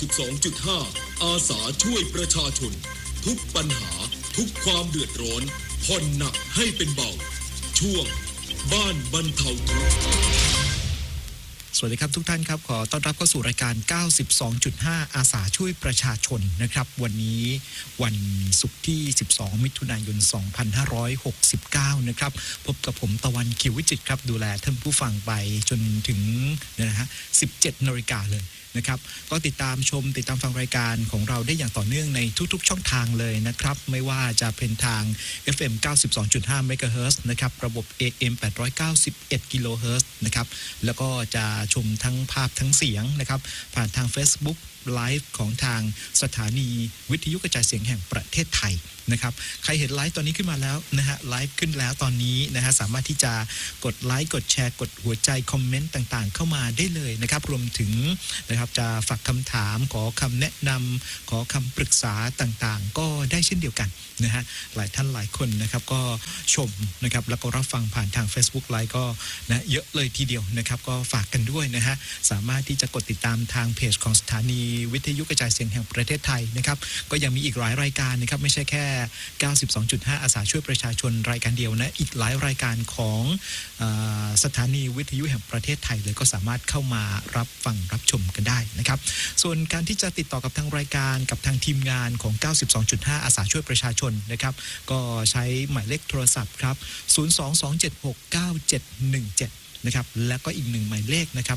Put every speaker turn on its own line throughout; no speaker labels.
12.5 อาสาช่วยประชาชนทุกปัญหาทุกความเดือดร้อนผ่อนหนักให้เป็นเบาช่วงบ้านบรรเทาทุกข์
สวัสดีครับทุกท่านครับขอต้อนรับเข้าสู่รายการ 92.5 อาสาช่วยประชาชนนะครับวันนี้วันศุกร์ที่ 12 มิถุนายน 2569 นะครับพบกับผมตะวันคิววิจิตรครับดูแลท่านผู้ฟังไปจนถึงนะฮะ 17 นาฬิกาเลยนะครับก็ติดตามฟังรายการของเราได้อย่างต่อเนื่องในทุกๆช่องทางเลยนะครับไม่ว่าจะเป็นทาง FM 92.5 MHz นะครับระบบ AM 891 kHz นะครับแล้วก็จะชมทั้งภาพทั้งเสียงนะครับผ่านทาง Facebookไลฟ์ของทางสถานีวิทยุกระจายเสียงแห่งประเทศไทยนะครับใครเห็นไลฟ์ตอนนี้ขึ้นมาแล้วนะฮะไลฟ์ขึ้นแล้วตอนนี้นะฮะสามารถที่จะกดไลค์กดแชร์กดหัวใจคอมเมนต์ต่างๆเข้ามาได้เลยนะครับรวมถึงนะครับจะฝากคำถามขอคำแนะนำขอคำปรึกษาต่างๆก็ได้เช่นเดียวกันนะฮะหลายท่านหลายคนนะครับก็ชมนะครับแล้วก็รับฟังผ่านทาง Facebook ไลฟ์ก็นะเยอะเลยทีเดียวนะครับก็ฝากกันด้วยนะฮะสามารถที่จะกดติดตามทางเพจของสถานีวิทยุกระจายเสียงแห่งประเทศไทยนะครับก็ยังมีอีกหลายรายการนะครับไม่ใช่แค่ 92.5 อาสาช่วยประชาชนรายการเดียวนะอีกหลายรายการของสถานีวิทยุแห่งประเทศไทยเลยก็สามารถเข้ามารับฟังรับชมกันได้นะครับส่วนการที่จะติดต่อกับทางรายการกับทางทีมงานของ 92.5 อาสาช่วยประชาชนนะครับก็ใช้หมายเลขโทรศัพท์ครับ 022769717นะครับแล้วก็อีกหนึ่งหมายเลขนะครับ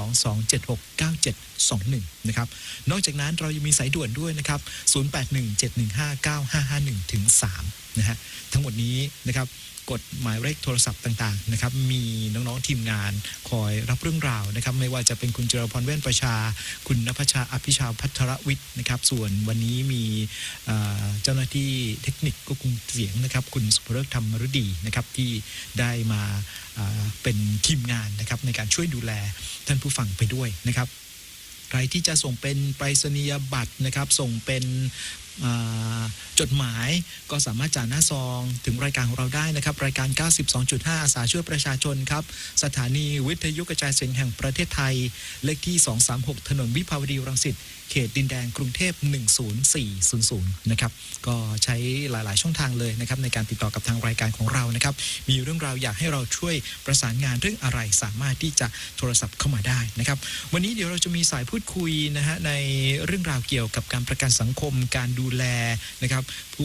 022769721 นะครับนอกจากนั้นเรายังมีสายด่วนด้วยนะครับ 0817159551ถึง3นะฮะทั้งหมดนี้นะครับกดหมายเลขโทรศัพท์ต่างๆนะครับมีน้องๆทีมงานคอยรับเรื่องราวนะครับไม่ว่าจะเป็นคุณเจรพรเว้นประชาคุณณภชาอภิชาพัทรวิทย์นะครับส่วนวันนี้มีเจ้าหน้าที่เทคนิคควบคุมเสียงนะครับคุณสุภฤกษ์ธรรมฤดีนะครับที่ได้มาเป็นทีมงานนะครับในการช่วยดูแลท่านผู้ฟังไปด้วยนะครับใครที่จะส่งเป็นไปรษณียบัตรนะครับส่งเป็นจดหมายก็สามารถจ่ายหน้าซองถึงรายการของเราได้นะครับรายการ 92.5 อาสาช่วยประชาชนครับสถานีวิทยุกระจายเสียงแห่งประเทศไทยเลขที่236ถนนวิภาวดีรังสิตเขตดินแดงกรุงเทพ10400นะครับก็ใช้หลายๆช่องทางเลยนะครับในการติดต่อกับทางรายการของเรานะครับมีเรื่องราวอยากให้เราช่วยประสานงานเรื่องอะไรสามารถที่จะโทรศัพท์เข้ามาได้นะครับวันนี้เดี๋ยวเราจะมีสายพูดคุยนะฮะในเรื่องราวเกี่ยวกับการประกันสังคมการดูแลนะครับ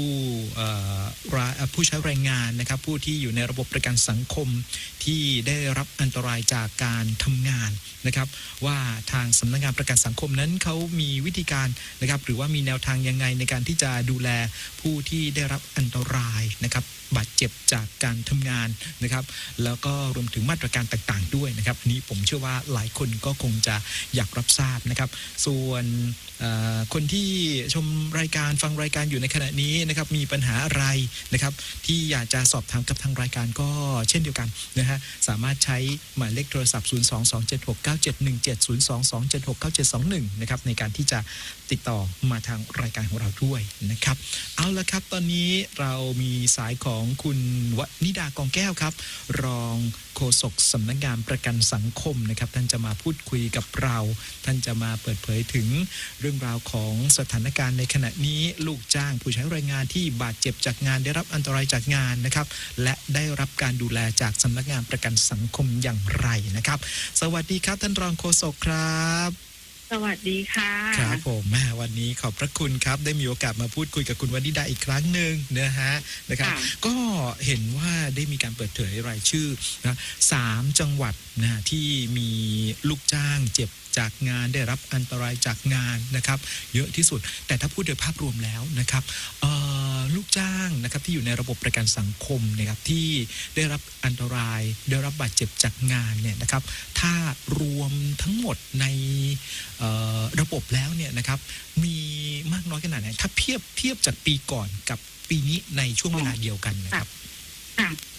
ผู้ใช้แรงงานนะครับผู้ที่อยู่ในระบบประกันสังคมที่ได้รับอันตรายจากการทำงานนะครับว่าทางสำนักงานประกันสังคมนั้นเขามีวิธีการนะครับหรือว่ามีแนวทางยังไงในการที่จะดูแลผู้ที่ได้รับอันตรายนะครับบาดเจ็บจากการทำงานนะครับแล้วก็รวมถึงมาตรการต่างๆด้วยนะครับนี้ผมเชื่อว่าหลายคนก็คงจะอยากรับทราบนะครับส่วนคนที่ชมรายการฟังรายการอยู่ในขณะนี้นะครับมีปัญหาอะไรนะครับที่อยากจะสอบถามกับทางรายการก็เช่นเดียวกันนะฮะสามารถใช้หมายเลขโทรศัพท์ 022769717 022769721 นะครับในการที่จะติดต่อมาทางรายการของเราด้วยนะครับเอาละครับตอนนี้เรามีสายของคุณวนิดากองแก้วครับรองโฆษกสำนักงานประกันสังคมนะครับท่านจะมาพูดคุยกับเราท่านจะมาเปิดเผยถึงเรื่องราวของสถานการณ์ในขณะนี้ลูกจ้างผู้ใช้แรงงานที่บาดเจ็บจากงานได้รับอันตรายจากงานนะครับและได้รับการดูแลจากสำนักงานประกันสังคมอย่างไรนะครับสวัสดีครับท่านรองโฆษกครับ
สวัสดีค่ะ
ครับผมวันนี้ขอบพระคุณครับได้มีโอกาสมาพูดคุยกับคุณวนิดาอีกครั้งหนึ่งนะครับก็เห็นว่าได้มีการเปิดเผยรายชื่อนะ3 จังหวัดนะที่มีลูกจ้างเจ็บจากงานได้รับอันตรายจากงานนะครับเยอะที่สุดแต่ถ้าพูดโดยภาพรวมแล้วนะครับลูกจ้างนะครับที่อยู่ในระบบประกันสังคมนะครับที่ได้รับอันตรายได้รับบาดเจ็บจากงานเนี่ยนะครับถ้ารวมทั้งหมดในระบบแล้วเนี่ยนะครับมีมากน้อยขนาดไหนถ้าเทียบจากปีก่อนกับปีนี้ในช่วงเวลาเดียวกันนะครับ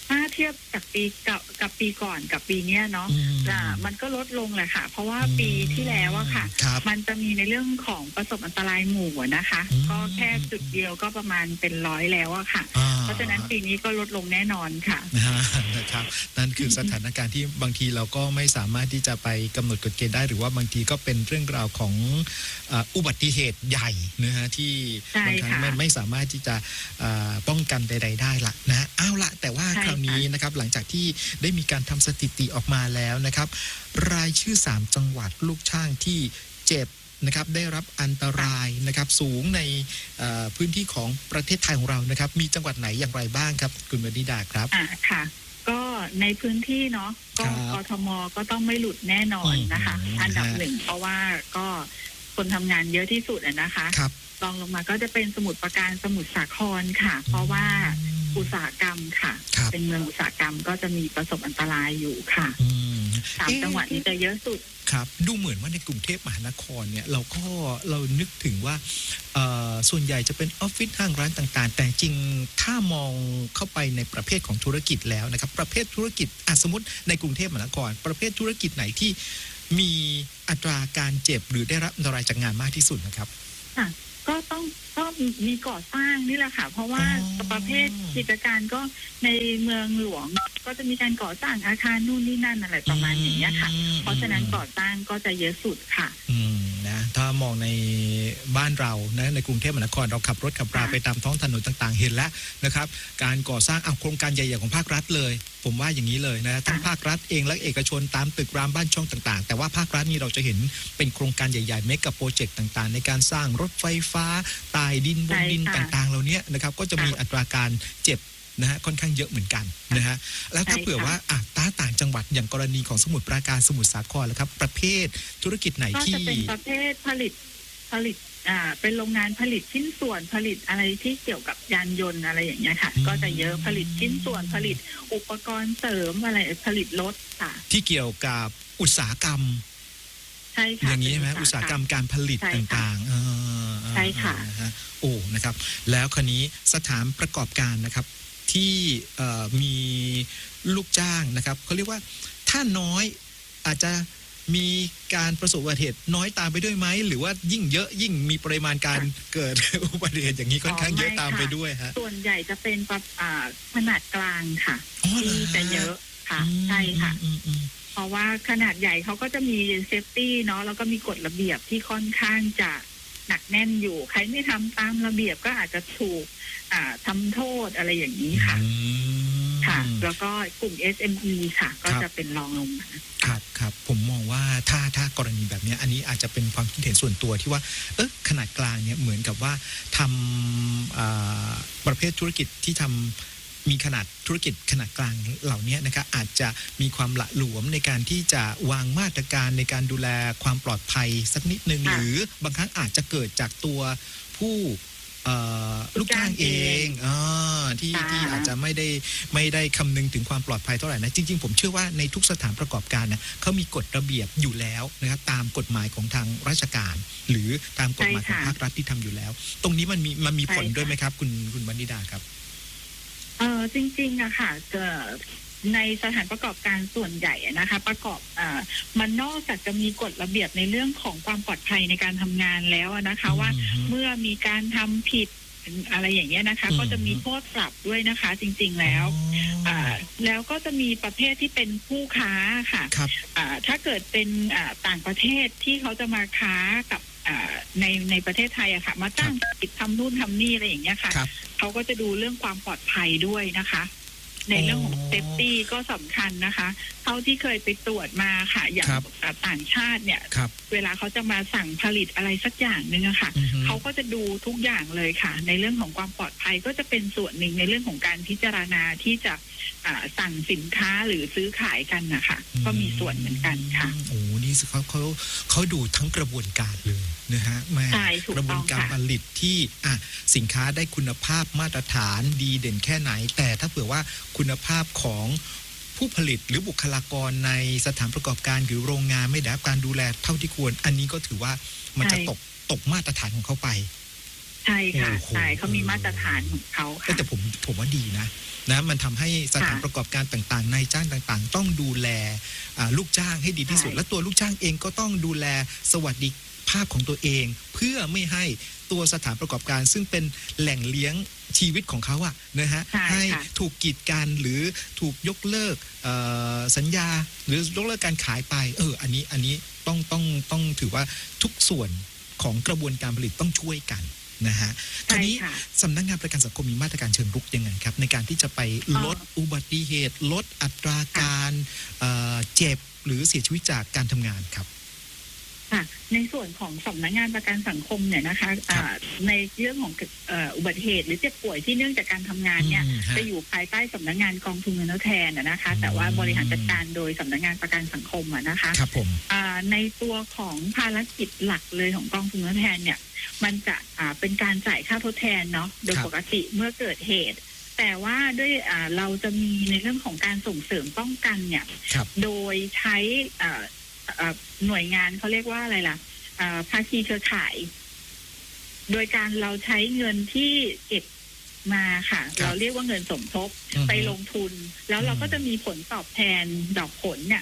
ถ้าเทียบจากปีกับปีก่อนกับปีเนี้ยเนาะมันก็ลดลงแหละค่ะเพราะว่าปีที่แล้วอะค่ะมันจะมีในเรื่องของประสบอันตรายหมู่นะคะก็แค่จุดเดียวก็ประมาณเป็น100แล้วอะค่ะเพราะฉะนั้นปีนี้ก็ลดลงแน่นอนค่ะ
นะครับนั่นคือสถานการณ์ที่บางทีเราก็ไม่สามารถที่จะไปกำหนดกฎเกณฑ์ได้หรือว่าบางทีก็เป็นเรื่องราวของอุบัติเหตุใหญ่นะฮะที่บางครั้งมันไม่สามารถที่จะป้องกันใดๆได้ละนะเอาละแต่ว่าคราวนี้นะครับหลังจากที่ได้มีการทำสถิติออกมาแล้วนะครับรายชื่อ3จังหวัดลูกช่างที่เจ็บนะครับได้รับอันตรายนะครับสูงในพื้นที่ของประเทศไทยของเรานะครับมีจังหวัดไหนอย่างไรบ้างครับคุณวนิดาครับ
ค่ะก็ในพื้นที่เนาะก็กทมก็ต้องไม่หลุดแน่นอนนะคะอันดับ1เพราะว่าก็คนทำงานเยอะที่สุดนะคะรองลงมาก็จะเป็นสมุทรปราการสมุทรสาครค่ะเพราะว่าอุตสาหกรรมค่ะเป็นเมืองอุตสาหกรรมก็จะมีประสบอันตรายอยู่ค่ะ3จังหวัดนี้จะเยอะสุด
ครับดูเหมือนว่าในกรุงเทพมหานครเนี่ยเรานึกถึงว่าส่วนใหญ่จะเป็นออฟฟิศห้างร้านต่างๆแต่จริงถ้ามองเข้าไปในประเภทของธุรกิจแล้วนะครับประเภทธุรกิจสมมติในกรุงเทพมหานครประเภทธุรกิจไหนที่มีอัตราการเจ็บหรือได้รับอันตรายจากงานมากที่สุดนะครับ
ก็มีก่อสร้างนี่แหละค่ะเพราะว่าประเภทกิจการก็ในเมืองหลวงก็จะมีการก่อสร้างอาคารนู่นนี่นั่นอะไรประมาณอย่างนี้ค่ะเพราะฉะนั้นก่อสร้างก็จะเยอะสุดค่ะ
นะถ้ามองในบ้านเรานะในกรุงเทพมหานครเราขับรถขับราไปตามท้องถนนต่างๆเห็นแล้วนะครับการก่อสร้างโครงการใหญ่ๆของภาครัฐเลยผมว่าอย่างนี้เลยนะทั้งภาครัฐเองและเอกชนตามตึกรามบ้านช่องต่างๆแต่ว่าภาครัฐนี่เราจะเห็นเป็นโครงการใหญ่ๆเมกะโปรเจกต์ต่างๆในการสร้างรถไฟฟ้าใต้ดินบนดินต่างๆเหล่านี้นะครับก็จะมีอัตราการเจ็บนะฮะค่อนข้างเยอะเหมือนกันนะฮะแล้วถ้าเผื่อว่าต่างจังหวัดอย่างกรณีของสมุทรปราการสมุทรสาครแล้วครับประเภทธุรกิจไหนที่
ก็จะเป็นประเภทผลิตเป็นโรงงานผลิตชิ้นส่วนผลิตอะไรที่เกี่ยวกับยานยนต์อะไรอย่างเงี้ยค่ะก็จะเยอะผลิตชิ้นส่วนผลิตอุปกรณ์เสริมอะไรผลิตรถค่ะ
ที่เกี่ยวกับอุตสาหกรรม
ใช่ค่ะ
อย่างนี้ใช่ไหมอุตสาหกรรมการผลิตต่าง
ๆใช่ค่ะ
โอ้นะครับแล้วคราวนี้สถานประกอบการนะครับที่มีลูกจ้างนะครับเขาเรียกว่าถ้าน้อยอาจจะมีการประสบอุบัติเหตุน้อยตามไปด้วยไหมหรือว่ายิ่งเยอะยิ่งมีปริมาณการเกิดอุบัติเหตุอย่างนี้ค่อนข้างเยอะตามไปด้วยฮะ
ส่วนใหญ่จะเป็นขนาดกลางค่ะที่จะเยอะค่ะใช่ค่ะเพราะว่าขนาดใหญ่เขาก็จะมีเซฟตี้เนาะแล้วก็มีกฎระเบียบที่ค่อนข้างจะหนักแน่นอยู่ใครไม่ทำตามระเบียบก็อาจจะถูกทำโทษอะไรอย่างนี้ค่ะค่ะแล้วก็กลุ่ม SME ค่ะก็จะเป็นรองลงมา
ครับผมมองว่าถ้ากรณีแบบนี้อันนี้อาจจะเป็นความคิดเห็นส่วนตัวที่ว่าขนาดกลางเนี่ยเหมือนกับว่าทำประเภทธุรกิจที่ทำมีขนาดธุรกิจขนาดกลางเหล่านี้นะครับอาจจะมีความหละหลวมในการที่จะวางมาตรการในการดูแลความปลอดภัยสักนิดนึงหรือบางครั้งอาจจะเกิดจากตัวผู้ลูกจ้างเองที่อาจจะไม่ได้คำนึงถึงความปลอดภัยเท่าไหร่นะจริงๆผมเชื่อว่าในทุกสถานประกอบการนะเขามีกฎระเบียบอยู่แล้วนะครับตามกฎหมายของทางราชการหรือตามกฎหมายของภาครัฐที่ทำอยู่แล้วตรงนี้มันมีผลด้วยไหมครับคุณวนิดาครับ
จริงๆอะค่ะในสถานประกอบการส่วนใหญ่นะคะประกอบมันนอกจากจะมีกฎระเบียบในเรื่องของความปลอดภัยในการทำงานแล้วนะคะว่าเมื่อมีการทำผิดอะไรอย่างเงี้ยนะคะก็จะมีโทษปรับด้วยนะคะจริงๆแล้วแล้วก็จะมีประเภทที่เป็นผู้ค้าค่ะถ้าเกิดเป็นต่างประเทศที่เขาจะมาค้ากับในประเทศไทยอะค่ะมาตั้งกิจทำนู่นทำนี่อะไรอย่างเงี้ยค่ะเขาก็จะดูเรื่องความปลอดภัยด้วยนะคะในเรื่องของเซฟตี้ก็สำคัญนะคะเท่าที่เคยไปตรวจมาค่ะอย่างต่างชาติเนี่ยเวลาเขาจะมาสั่งผลิตอะไรสักอย่างนึงอะค่ะเขาก็จะดูทุกอย่างเลยค่ะในเรื่องของความปลอดภัยก็จะเป็นส่วนหนึ่งในเรื่องของการพิจารณาที่จะสั่งสินค้าหรือซื้อขายกันนะคะก็มีส่วนเหมือนกันค่ะ
โอ้นี่เขาดูทั้งกระบวนการเลยนะฮะแม่กระบวนการผลิตที่สินค้าได้คุณภาพมาตรฐานดีเด่นแค่ไหนแต่ถ้าเผื่อว่าคุณภาพของผู้ผลิตหรือบุคลากรในสถานประกอบการหรือโรงงานไม่ได้รับการดูแลเท่าที่ควรอันนี้ก็ถือว่ามันจะตกมาตรฐานของเขาไป
ใช่ค่ะ
โอ้โห
ใช่เขามีมาตรฐานของเขาค่ะ
แต่ผมว่าดีนะมันทำให้สถานประกอบการต่างๆนายจ้างต่างๆต้องดูแลลูกจ้างให้ดีที่สุด
ใช่
และตัวลูกจ้างเองก็ต้องดูแลสวัสดิภาพของตัวเอง เพื่อไม่ให้ตัวสถานประกอบการซึ่งเป็นแหล่งเลี้ยงชีวิตของเขานะฮะ
ใช่
ให้
ค่ะ
ถูกกีดกันหรือถูกยกเลิกสัญญาหรือยกเลิกการขายไปอันนี้ต้องถือว่าทุกส่วนของกระบวนการผลิตต้องช่วยกันนะฮะคราวนี้สำนักงานประกันสังคมมีมาตรการเชิงรุกยังไงครับในการที่จะไปลดอุบัติเหตุลดอัตราการเจ็บหรือเสียชีวิตจากการทำงานครับ
ค่ะในส่วนของสำนักงานประกันสังคมเนี่ยนะคะในเรื่องของอุบัติเหตุหรือเจ็บป่วยที่เนื่องจากการทำงานเนี่ยจะอยู่ภายใต้สำนักงานกองทุนเงินทดแทนนะคะแต่ว่าบริหารจัดการโดยสำนักงานประกันสังคมนะคะ
ครับผม
ในตัวของภารกิจหลักเลยของกองทุนเงินทดแทนเนี่ยมันจะเป็นการจ่ายค่าทดแทนเนาะโดยปกติเมื่อเกิดเหตุแต่ว่าด้วยเราจะมีในเรื่องของการส่งเสริมป้องกันเนี่ยโดยใช้หน่วยงานเขาเรียกว่าอะไรล่ะภาคีเครือข่ายโดยการเราใช้เงินที่เก็บมาค่ะเราเรียกว่าเงินสมทบไปลงทุนแล้วเราก็จะมีผลตอบแทนดอกผลเนี่ย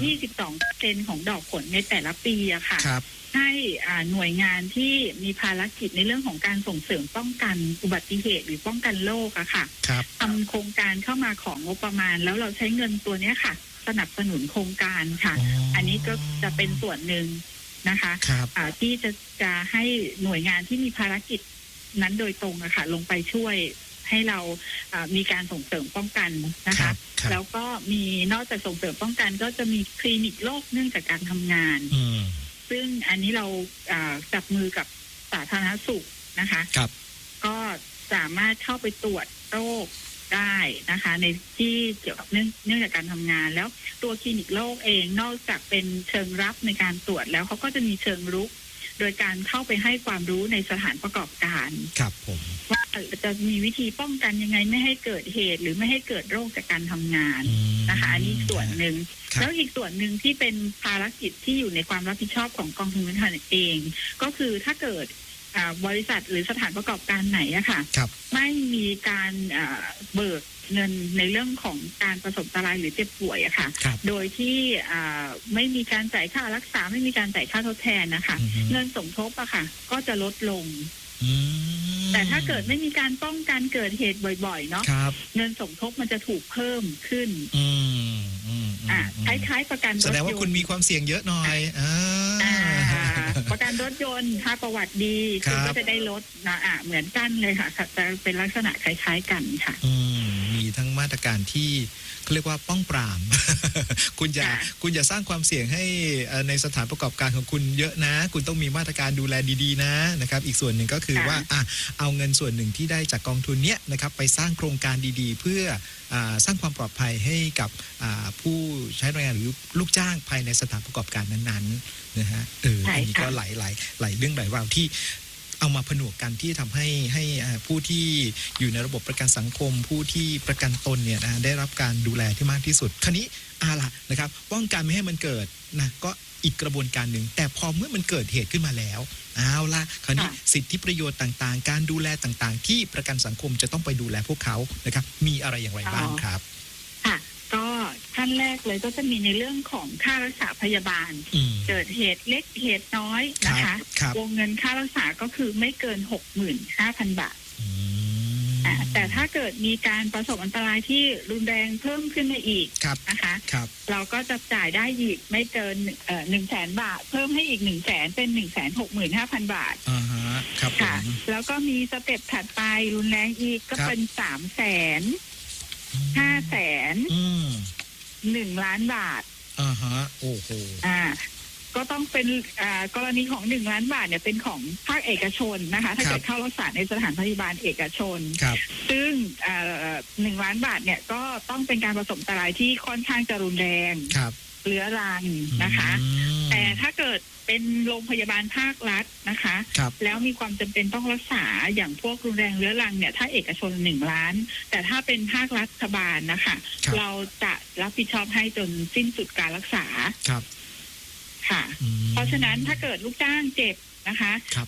22% ของดอกผลในแต่ละปีอะค่ะให้หน่วยงานที่มีภารกิจในเรื่องของการส่งเสริมป้องกันอุบัติเหตุหรือป้องกันโรคอะค่ะทำโครงการเข้ามาของงบประมาณแล้วเราใช้เงินตัวนี้ค่ะสนับสนุนโครงการค่ะอันนี้ก็จะเป็นส่วนหนึ่งนะคะที่จะให้หน่วยงานที่มีภารกิจนั้นโดยตรงนะคะลงไปช่วยให้เรามีการส่งเสริมป้องกันนะคะแล้วก็มีนอกจากส่งเสริมป้องกันก็จะมีคลินิกโรคเนื่องจากการทำงานซึ่งอันนี้เราจับมือกับสาธารณสุขนะคะก็สามารถเข้าไปตรวจโรคได้นะคะในที่เกี่ยวกับเนื่องจากการทำงานแล้วตัวคลินิกโรคเองนอกจากเป็นเชิงรับในการตรวจแล้วเขาก็จะมีเชิงรุกโดยการเข้าไปให้ความรู้ในสถานประกอบการ
ครับผม
ว่าจะมีวิธีป้องกันยังไงไม่ให้เกิดเหตุหรือไม่ให้เกิดโรคจากการทำงานนะคะอันนี้ส่วนหนึ่งแล้วอีกส่วนหนึ่งที่เป็นภารกิจที่อยู่ในความรับผิดชอบของกองทุนเงินทดแทนเองก็คือถ้าเกิดบริษัทหรือสถานประกอบการไหนอะค่ะไม่มีการเบิกเงินในเรื่องของการประสบอันตรายหรือเจ็บป่วยอะค่ะโดยที่ไม่มีการจ่ายค่ารักษาไม่มีการจ่ายค่าทดแทนนะคะเงินสมทบอะค่ะก็จะลดลงแต่ถ้าเกิดไม่มีการป้องกันเกิดเหตุบ่อยๆเนาะเงินสมทบมันจะถูกเพิ่มขึ้นคล้ายๆประกันรถยนต์
แสดงว่าคุณมีความเสี่ยงเยอะหน่อย
ประกันรถยนต์ถ้าประวัติดีคุณก็จะได้ลดนะเหมือนกันเลยค่ะจะเป็นลักษณะคล้ายๆกันค่ะ
มีทั้งมาตรการที่เขาเรียกว่าป้องปราม คุณอย่าสร้างความเสี่ยงให้ในสถานประกอบการของคุณเยอะนะคุณต้องมีมาตรการดูแลดีๆนะครับอีกส่วนหนึ่งก็คือว่าเอาเงินส่วนหนึ่งที่ได้จากกองทุนเนี้ยนะครับไปสร้างโครงการดีๆเพื่อสร้างความปลอดภัยให้กับผู้ใช้แรงงานหรือลูกจ้างภายในสถานประกอบการนั้นๆนะฮะอันนี้ก็หลายเรื่องหลายราวที่เอามาผนวกกันที่ทำให้ผู้ที่อยู่ในระบบประกันสังคมผู้ที่ประกันตนเนี่ยนะได้รับการดูแลที่มากที่สุดคราวนี้ล่ะนะครับป้องกันไม่ให้มันเกิดนะก็อีกกระบวนการหนึ่งแต่พอเมื่อมันเกิดเหตุขึ้นมาแล้วล่ะคราวนี้สิทธิประโยชน์ต่างๆการดูแลต่างๆที่ประกันสังคมจะต้องไปดูแลพวกเขานะครับมีอะไรอย่างไรบ้างครับ
ค่ะก็ขั้นแรกเลยก็จะมีในเรื่องของค่ารักษาพยาบาลเกิดเหตุเล็กเหตุน้อยนะคะวงเงินค่ารักษาก็คือไม่เกิน 65,000 บาทแต่ถ้าเกิดมีการประสบอันตรายที่รุนแรงเพิ่มขึ้นมาอีกนะคะเราก็จะจ่ายได้อีกไม่เกิน100,000 บาทเพิ่มให้อีก 100,000 เป็น 165,000 บาทค่ะแล้วก็มีสเต็ปถัดไปรุนแรงอีกก็เป็น 300,000 500,000 1 ล้านบาท
โอ้โห
ก็ต้องเป็นกรณีของ1 ล้านบาทเนี่ยเป็นของภาคเอกชนนะคะถ้าเกิดเข้ารักษาในสถานพยาบาลเอกชนซึ่ง1 ล้านบาทเนี่ยก็ต้องเป็นการประสบอันตรายที่ค่อนข้างจะรุนแรงเรื้อรังนะคะแต่ถ้าเกิดเป็นโรงพยาบาลภาครัฐนะคะแล้วมีความจำเป็นต้องรักษาอย่างพวกรุนแรงเรื้อรังเนี่ยถ้าเอกชน1 ล้านแต่ถ้าเป็นภาครัฐบาลนะคะเราจะรับผิดชอบให้จนสิ้นสุดการรักษาค่ะเพราะฉะนั้นถ้าเกิดลูกจ้างเจ็บนะคะ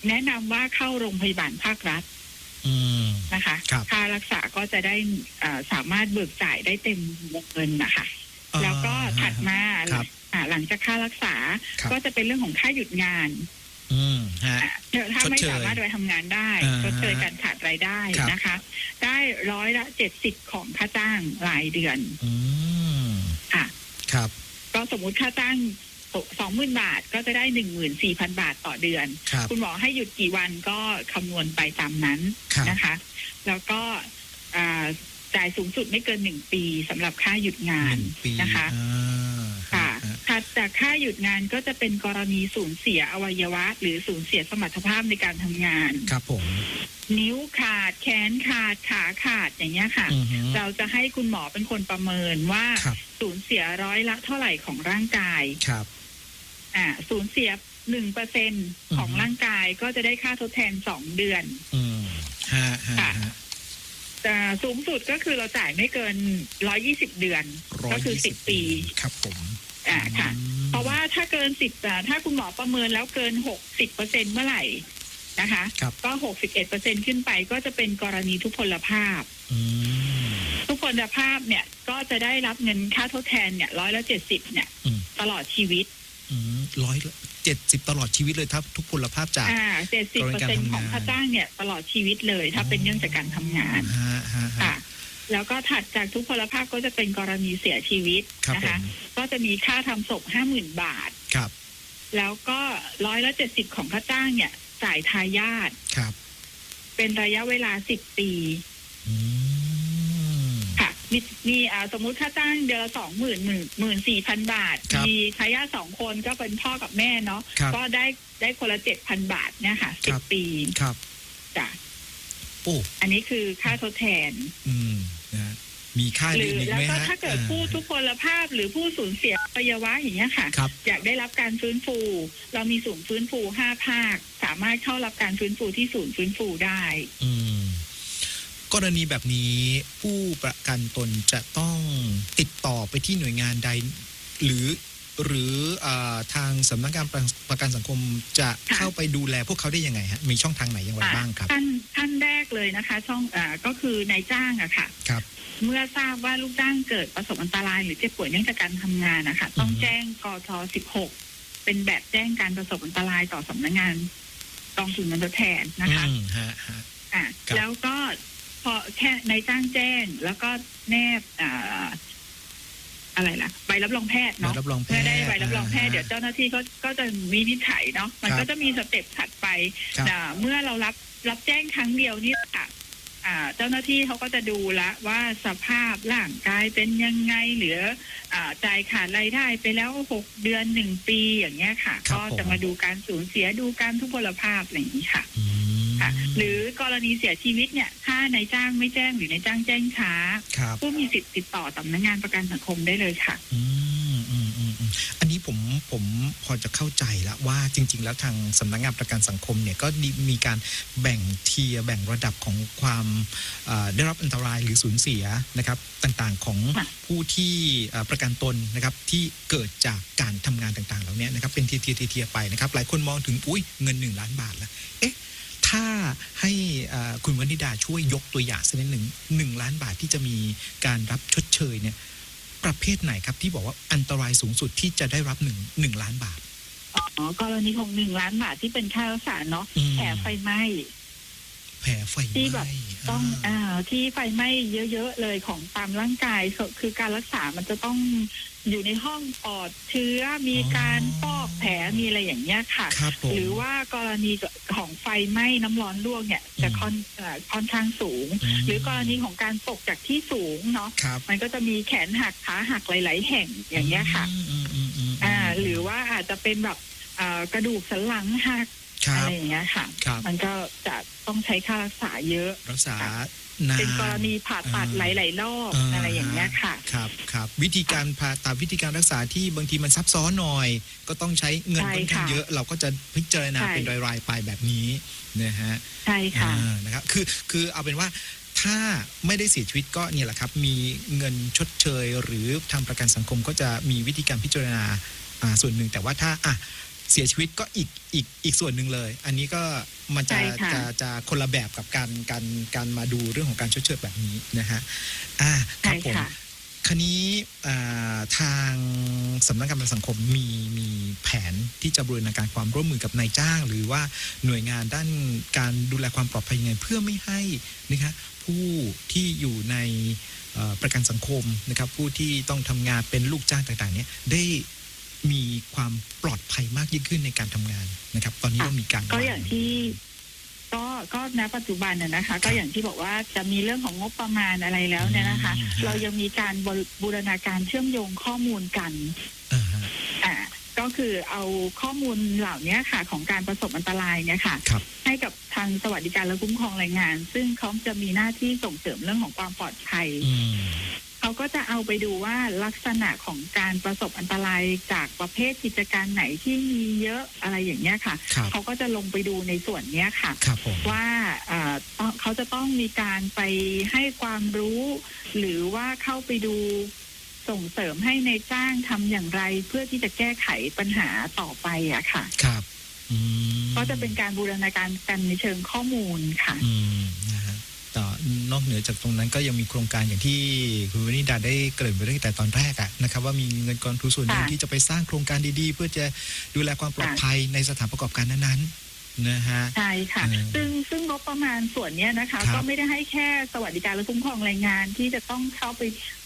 แนะนำว่าเข้าโรงพยาบาลภาครัฐนะคะค่ารักษาก็จะได้สามารถเบิกจ่ายได้เต็มวงเงินนะคะแล้วก็ถัดมาหลังจากค่ารักษาก็จะเป็นเรื่องของค่าหยุดงานถ้าไม่สามารถไปทำงานได้ชดเชยการขาดรายได้นะคะได้70%ของค่าจ้างรายเดือนค่ะ
ครับ
ก็สมมุติค่าจ้าง20,000 บาทก็จะได้ 14,000 บาทต่อเดือนคุณหมอให้หยุดกี่วันก็คำนวณไปตามนั้นนะคะแล้วก็จ่ายสูงสุดไม่เกิน1 ปีสำหรับค่าหยุดงานนะคะค่ะถัดจากค่าหยุดงานก็จะเป็นกรณีสูญเสียอวัยวะหรือสูญเสียสมรรถภาพในการทำงาน
ครับผม
นิ้วขาดแขนขาดขาขาดอย่างเงี้ยค่ะเราจะให้คุณหมอเป็นคนประเมินว่าสูญเสียละเท่าไหร่ของร่างกาย
ครับ
สูญเสีย 1% ของร่างกายก็จะได้ค่าทดแทน2 เดือนค่ะแต่สูงสุดก็คือเราจ่ายไม่เกิน120 เดือนก็คือ10 ปี
ครับผม
ค่ะเพราะว่าถ้าเกิน10ถ้าคุณหมอประเมินแล้วเกิน 60% เมื่อไหร่นะคะก็ 61% ขึ้นไปก็จะเป็นกรณีทุพพลภาพทุพพลภาพเนี่ยก็จะได้รับเงินค่าทดแทนเนี่ย170เนี่ยตลอดชีวิต
170ตลอดชีวิตเลยครับทุกพลภาพจาก
70% ของค่าจ้างเนี่ยตลอดชีวิตเลยถ้าเป็นเรื่องจากการทำงานค่ะแล้วก็ถัดจากทุกพลภาพก็จะเป็นกรณีเสียชีวิตนะคะก็จะมีค่าทำศพ 50,000 บาท
ครับ
แล้วก็170ของค่าจ้างเนี่ยจ่ายทายาท
ครับ
เป็นระยะเวลา10 ปีค่ะมีสมมุติค่าจ้างเดือนละ 14,000 บาทมีทายาท2 คนก็เป็นพ่อกับแม่เนาะก็ได้คนละ 7,000 บาทเนี่ยค่ะ10 ปี
ครับ
จ้ะอันนี้คือค่าทดแทน
นะมีค่าอื่นอีกไหมฮะ
แล้วก็ถ้าเกิดผู้ทุพพลภาพหรือผู้สูญเสียอวัยวะอย่างเงี้ยค่ะอยากได้รับการฟื้นฟูเรามีศูนย์ฟื้นฟู5 ภาคสามารถเข้ารับการฟื้นฟูที่ศูนย์ฟื้นฟูได้
กรณีแบบนี้ผู้ประกันตนจะต้องติดต่อไปที่หน่วยงานใดหรือทางสำนักงานประกันสังคมจะเข้าไปดูแลพวกเขาได้ยังไงฮะมีช่องทางไหนอย่างไรบ้างครับ
ท่านแรกเลยนะคะช่องก็คือนายจ้างอะค่ะ
ครับ
เมื่อทราบว่าลูกจ้างเกิดประสบอันตรายหรือเจ็บป่วยเนื่องจากการทำงานนะคะต้องแจ้งกท16เป็นแบบแจ้งการประสบอันตรายต่อสำนักงานกองทุนเงินทดแทนนะคะแล้วก็พอแค่นายจ้างแจ้งแล้วก็แนบอะไรล่ะใบรับรองแพทย์เนาะเมื่อได้ใบรับรองแพทย์เดี๋ยวเจ้าหน้าที่ก็จะวินิจฉัยเนาะมันก็จะมีสเต็ปถัดไปเมื่อเรารับแจ้งครั้งเดียวนี่ค่ะเจ้าหน้าที่เขาก็จะดูละว่าสภาพร่างกายเป็นยังไงหรือจ่ายขาดรายได้ไปแล้ว6 เดือน1 ปีอย่างเงี้ยค่ะก็จะมาดูการสูญเสียดูการทุพพลภาพอะไรอย่างนี้ค่ะหรือกรณีเสียชีวิตเนี่ยถ้านายจ้างไม่แจ้งหรือนายจ้างแจ้งช้าผู้มีสิทธิ์ติดต่อสำนักงานประกันสังคมได้เลยค่ะ
อันนี้ผมพอจะเข้าใจแล้วว่าจริงๆแล้วทางสำนักงานประกันสังคมเนี่ยก็มีการแบ่งเทียร์แบ่งระดับของความได้รับอันตรายหรือสูญเสียนะครับต่างๆของผู้ที่ประกันตนนะครับที่เกิดจากการทำงานต่างๆเหล่านี้นะครับเป็นเทียร์ไปนะครับหลายคนมองถึงเงิน1 ล้านบาทแล้วถ้าให้คุณวนิดาช่วยยกตัวอย่างสักนิดหนึ่ง1 ล้านบาทที่จะมีการรับชดเชยเนี่ยประเภทไหนครับที่บอกว่าอันตรายสูงสุดที่จะได้รับ1 ล้านบาท
กรณีของ1 ล้านบาทที่เป็นค่ารักษาเนาะแผลไฟไหม้ที่แบบต้องที่ไฟไหม้เยอะๆเลยของตามร่างกายคือการรักษามันจะต้องอยู่ในห้องปลอดเชื้อมีการฟอกแผลมีอะไรอย่างเงี้ยค่ะหรือว่ากรณีของไฟไหม้น้ำร้อนลวกเนี่ยจะค่อนข้างสูงหรือกรณีของการตกจากที่สูงเนาะมันก็จะมีแขนหักขาหักหลายๆแห่งอย่างเงี้ยค่ะหรือว่าอาจจะเป็นแบบกระดูกสันหลังหักอะไรอย่างเงี้ยค่ะมันก็จะต้องใช้ค่ารักษาเยอะ
รักษา
เป็นกรณีผ่าตัดหลายๆรอบอะไรอย่างเงี้ยค่ะ
ครับวิธีการผ่าตัดวิธีการรักษาที่บางทีมันซับซ้อนหน่อยก็ต้องใช้เงินค่อนข้างเยอะเราก็จะพิจารณาเป็นรายๆไปแบบนี้นะฮะ
ใช่ค่ะ
นะครับคือเอาเป็นว่าถ้าไม่ได้เสียชีวิตก็เนี่ยแหละครับมีเงินชดเชยหรือทางประกันสังคมก็จะมีวิธีการพิจารณาส่วนหนึ่งแต่ว่าถ้าเสียชีวิตก็อีกส่วนหนึ่งเลยอันนี้ก็มันจะคนละแบบกับการมาดูเรื่องของการชดเชยแบบนี้นะฮะครับผมคราวนี้ทางสำนักงานประกันสังคมมีแผนที่จะบูรณาการความร่วมมือกับนายจ้างหรือว่าหน่วยงานด้านการดูแลความปลอดภัยยังไงเพื่อไม่ให้นะคะผู้ที่อยู่ในประกันสังคมนะครับผู้ที่ต้องทำงานเป็นลูกจ้างต่างๆเนี่ยได้มีความปลอดภัยมากยิ่งขึ้นในการทำงานนะครับตอนนี้ก็มีการ
ก็อย่างที่ก็ณปัจจุบันนะคะก็อย่างที่บอกว่าจะมีเรื่องของงบประมาณอะไรแล้วเนี่ยนะคะเรายังมีการบูรณาการเชื่อมโยงข้อมูลกันก็คือเอาข้อมูลเหล่านี้ค่ะของการประสบอันตรายเนี่ยค่ะให้กับทางสวัสดิการและคุ้มครองแรงงานซึ่งเขาจะมีหน้าที่ส่งเสริมเรื่องของความปลอดภัยเขาก็จะเอาไปดูว่าลักษณะของการประสบอันตรายจากประเภทกิจการไหนที่มีเยอะอะไรอย่างเงี้ยค่ะเขาก็จะลงไปดูในส่วนเนี้ยค่ะว่าเขาจะต้องมีการไปให้ความรู้หรือว่าเข้าไปดูส่งเสริมให้ในจ้างทำอย่างไรเพื่อที่จะแก้ไขปัญหาต่อไปอะค่ะ
ครับ
ก็จะเป็นการบูรณาการกันในเชิงข้อมูลค่ะ
นะฮะต่อนอกเหนือจากตรงนั้นก็ยังมีโครงการอย่างที่คุณวนิดาได้เกริ่นไปตั้งแต่ตอนแรกนะครับว่ามีเงินกองทุนส่วนหนึ่งที่จะไปสร้างโครงการดีๆเพื่อจะดูแลความปลอดภัยในสถานประกอบการนั้นๆนะฮะ
ใช่ค่ะซึ่งงบประมาณส่วนนี้นะคะก็ไม่ได้ให้แค่สวัสดิการและคุ้มครองแรงงานที่จะต้องเข้าไป